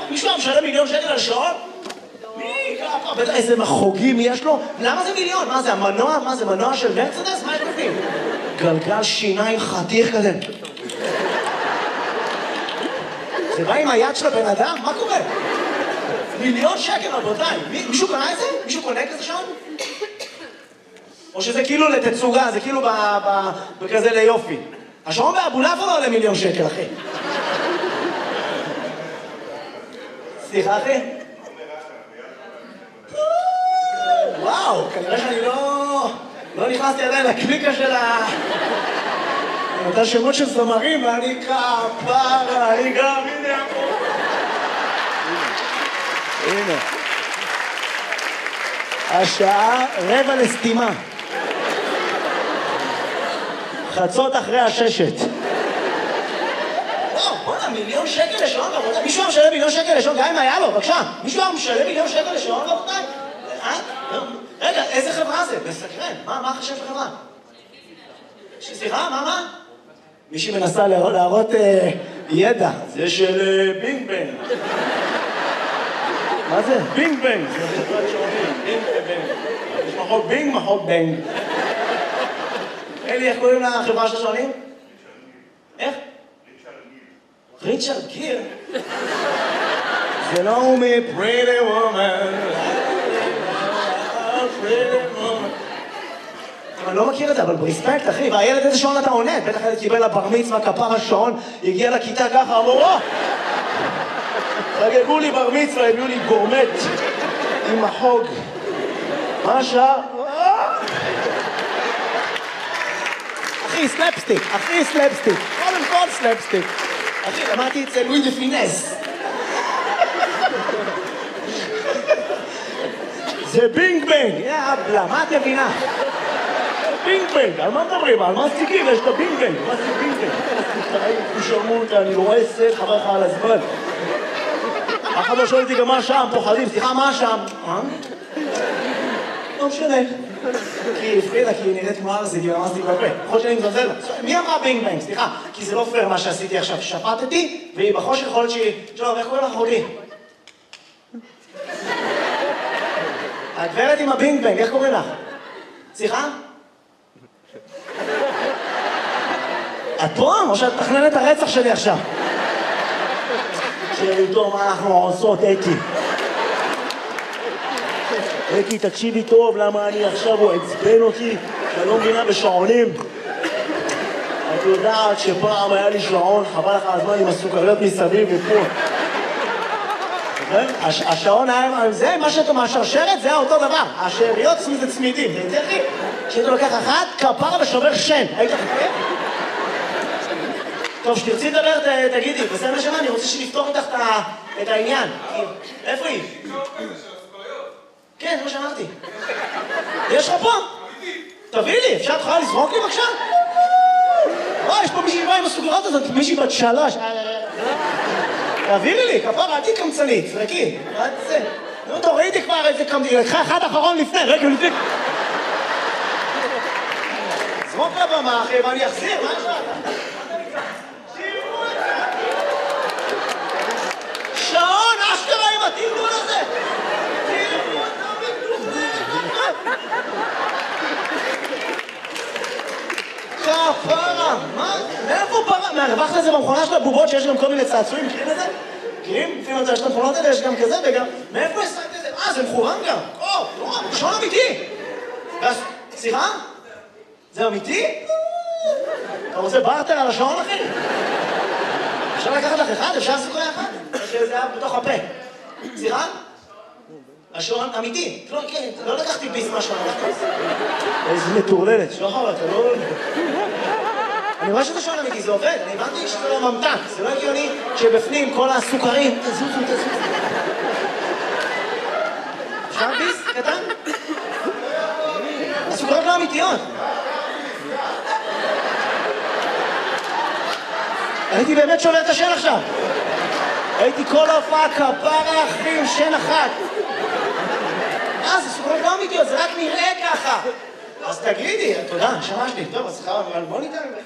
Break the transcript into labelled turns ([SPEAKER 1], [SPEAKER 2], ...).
[SPEAKER 1] מישהו משלם מיליון שקל על שעון? מי? בטח איזה מחוגים יש לו? למה זה מיליון? מה זה, המנוע? מה זה, מנוע של מרצדס? מה יש בפנים? גלגל שיניים חתיך כזה. זה בא עם היד של הבן אדם? מה קורה? מיליון שקל, רבותיי. מישהו קנה את זה? מישהו קונה כזה שעון? או שזה כאילו לתצוגה, זה כאילו בכזה ליופי. השעון באבולעפיה לא עולה מיליון שקל, אחי. סליחה, אחי? וואו, כנראה שאני לא נכנסתי עדיין לקליקה של אותה שמות של זמרים, ואני כפרה, אני גם, הנה פה. הנה. השעה 5:45. חצות אחרי 6. וואו, בוא'נה, מיליון שקל לשעון, רבותיי. מישהו היה משלם מיליון שקל לשעון, גם אם היה לו, בבקשה. מישהו היה משלם מיליון שקל לשעון, רבותיי? רגע, איזה חברה זה? בסקרן. מה חשב חברה? סליחה, מה? מישהי מנסה להראות ידע. זה של בינג בנג. מה זה? בינג בנג. זה חברת שעונים. בינג ובנג. יש מחוק בינג, מחוק בנג. אלי, איך קוראים לחברה של השעונים? איך? ריצ'רד גיר. זה לא הוא מ-Pretty Woman. אני לא מכיר את זה, אבל ברספקט, אחי, והילד איזה שעון אתה עונד? בטח ילד קיבל לבר מצווה, כפר השעון, הגיע לכיתה ככה, אמרו, חגגו לי בר מצווה, הביאו לי גורמט עם החוג. מה השעה? אחי, סלפסטיק, קודם כל סלפסטיק. אחי, למדתי אצל לואי דה פינס. זה בינג בנג, יאבלה, מה את מבינה? בינג בנג, על מה מדברים? על מה סטיקים? יש את הבינג בנג, מה זה בינג בנג? תשרמותה, אני רואה סט, חבר לך על הזמן. אחד לא שואל אותי גם מה שם, פוחדים, סליחה, מה שם? לא משנה. כי הפחידה, כי היא נראית כמו ארזית, היא רמזתי בפה. יכול שאני מזלזל. מי אמרה בינג בנג? סליחה, כי זה לא פייר מה שעשיתי עכשיו. שפטתי, והיא בחושך יכולת שהיא... שלום, איך קוראים לך אחותי? הגברת עם הבינג בנג, איך קוראים לך? סליחה? את פה? או שאת מתכננת הרצח שלי עכשיו? שאיתו מה אנחנו עושות, אתי. אתי, תקשיבי טוב, למה אני עכשיו הוא עצבן אותי, שאני לא מבינה בשעונים. את יודעת שפעם היה לי שעון, חבל לך הזמן עם הסוכריות מסביב ופה. השעון היה, זה מה שאתה מהשרשרת, זה היה אותו דבר. השאריות זה צמידים, זה יותר לי. כשאתה לוקח אחת, כפרה ושובר שן. היית חכה? טוב, שתרצי לדבר, תגידי, בסדר נשמה, אני רוצה שנפתור איתך את העניין. איפה היא? כן, זה מה שאמרתי. יש לך פה? תביא לי, אפשר את יכולה לזרוק לי בבקשה? יש פה מישהי באה עם הסוכריות הזאת, מישהי בת 3. תעבירי לי, כפרה, אל תהי קמצנית, זרקי. נו, תורידי כבר איזה קמצנית, לקחה אחד אחרון לפני, רגע לפני. זרוק לבמה, אחי, ואני אחזיר, מה יש לך? שעון, אשכרה עם התרגול הזה! תראו אותה בטוחה! כפרה! מה? מאיפה פרה? מהרווחת לזה במכונה של הבובות שיש גם כל מיני צעצועים, מכירים את זה? מכירים? לפעמים יש את המכונות האלה, יש גם כזה וגם... מאיפה השגת את זה? זה מכוון גם! שעון אמיתי! סליחה? זה אמיתי? אתה רוצה בארטר על השעון, אחי? אפשר לקחת לך אחד? אפשר לעשות אחד? שזה היה בתוך הפה. סליחה? השעון אמיתי. לא לקחתי ביס מהשעון. איזה מטורללת. שחר, אתה לא... אני רואה שזה שעון אמיתי, זה עובד. אני הבנתי שזה לא ממתק. זה לא הגיוני שבפנים כל הסוכרים... תזוזו. אפשר ביס? קטן? הסוכרים לא אמיתיות. הייתי באמת שובר את השן עכשיו. הייתי כל ההופעה כפרה אחים, שן אחת. זה סוכרות לא אמיתיות, זה רק נראה ככה. אז תגידי, תודה, נשמה שלי. טוב, אז בוא ניתן.